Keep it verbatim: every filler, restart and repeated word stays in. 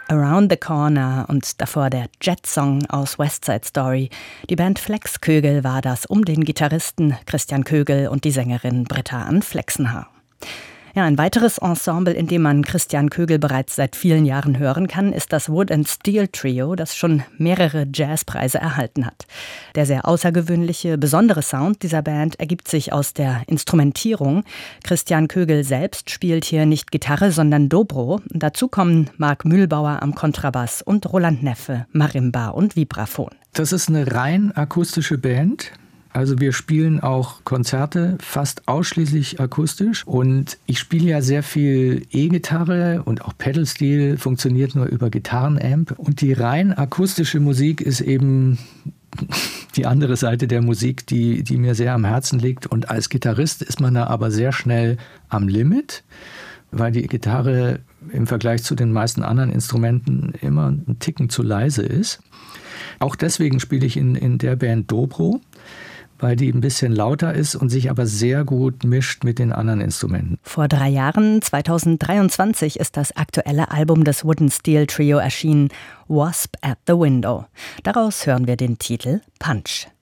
Around the Corner und davor der Jet-Song aus West Side Story. Die Band Flex Kögel war das um den Gitarristen Christian Kögel und die Sängerin Britta Ann Flexenhaar. Ja, ein weiteres Ensemble, in dem man Christian Kögel bereits seit vielen Jahren hören kann, ist das Wood and Steel Trio, das schon mehrere Jazzpreise erhalten hat. Der sehr außergewöhnliche, besondere Sound dieser Band ergibt sich aus der Instrumentierung. Christian Kögel selbst spielt hier nicht Gitarre, sondern Dobro. Dazu kommen Marc Mühlbauer am Kontrabass und Roland Neffe, Marimba und Vibraphon. Das ist eine rein akustische Band. Also wir spielen auch Konzerte fast ausschließlich akustisch und ich spiele ja sehr viel E-Gitarre und auch Pedal-Steel funktioniert nur über Gitarrenamp und die rein akustische Musik ist eben die andere Seite der Musik, die, die mir sehr am Herzen liegt und als Gitarrist ist man da aber sehr schnell am Limit, weil die Gitarre im Vergleich zu den meisten anderen Instrumenten immer einen Ticken zu leise ist. Auch deswegen spiele ich in, in der Band Dobro, weil die ein bisschen lauter ist und sich aber sehr gut mischt mit den anderen Instrumenten. Vor drei Jahren, zwanzig dreiundzwanzig, ist das aktuelle Album des Wood and Steel Trio erschienen, Wasp at the Window. Daraus hören wir den Titel Punch.